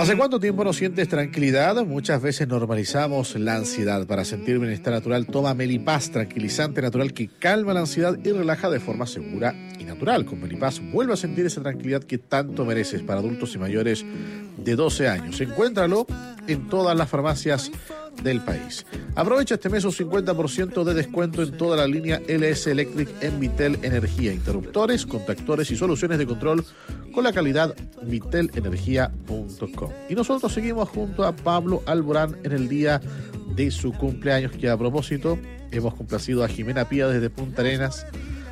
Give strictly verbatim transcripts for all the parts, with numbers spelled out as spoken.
¿Hace cuánto tiempo no sientes tranquilidad? Muchas veces normalizamos la ansiedad. Para sentir bienestar natural, toma Melipaz, tranquilizante natural que calma la ansiedad y relaja de forma segura y natural. Con Melipaz vuelve a sentir esa tranquilidad que tanto mereces para adultos y mayores de doce años. Encuéntralo en todas las farmacias del país. Aprovecha este mes un cincuenta por ciento de descuento en toda la línea L S Electric en Vitel Energía, interruptores, contactores y soluciones de control con la calidad vitel energía punto com. Y nosotros seguimos junto a Pablo Alborán en el día de su cumpleaños, que a propósito hemos complacido a Jimena Pía desde Punta Arenas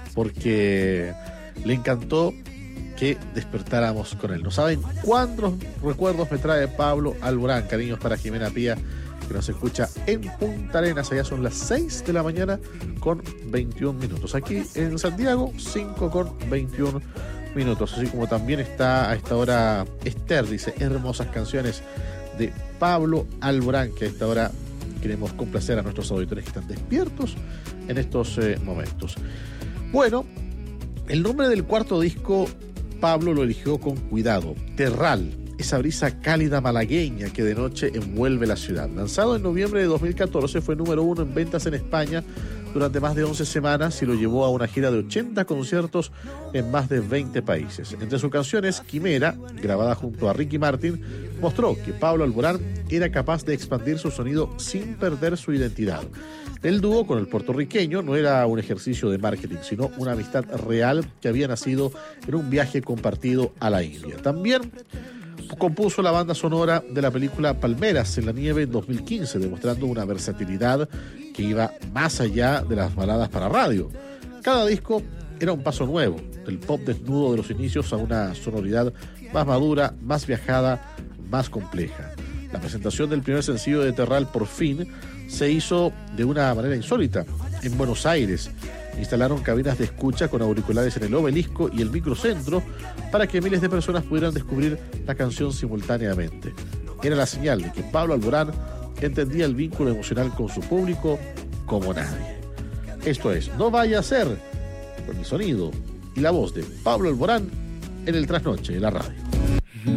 porque le encantó que despertáramos con él. No saben cuántos recuerdos me trae Pablo Alborán. Cariños para Jimena Pía, que nos escucha en Punta Arenas. Allá son las seis de la mañana con veintiún minutos. Aquí en Santiago, cinco con veintiún minutos. Así como también está a esta hora Esther, dice, hermosas canciones de Pablo Alborán, que a esta hora queremos complacer a nuestros auditores que están despiertos en estos eh, momentos. Bueno, el nombre del cuarto disco Pablo lo eligió con cuidado: Terral, esa brisa cálida malagueña que de noche envuelve la ciudad. Lanzado en noviembre de dos mil catorce, fue número uno en ventas en España durante más de once semanas y lo llevó a una gira de ochenta conciertos en más de veinte países. Entre sus canciones, Quimera, grabada junto a Ricky Martin, mostró que Pablo Alborán era capaz de expandir su sonido sin perder su identidad. El dúo con el puertorriqueño no era un ejercicio de marketing, sino una amistad real que había nacido en un viaje compartido a la India. También compuso la banda sonora de la película Palmeras en la nieve en dos mil quince, demostrando una versatilidad que iba más allá de las baladas para radio. Cada disco era un paso nuevo, del pop desnudo de los inicios a una sonoridad más madura, más viajada, más compleja. La presentación del primer sencillo de Terral, Por Fin, se hizo de una manera insólita. En Buenos Aires instalaron cabinas de escucha con auriculares en el Obelisco y el Microcentro para que miles de personas pudieran descubrir la canción simultáneamente. Era la señal de que Pablo Alborán entendía el vínculo emocional con su público como nadie. Esto es No Vaya a Ser, con el sonido y la voz de Pablo Alborán en el Trasnoche de la radio.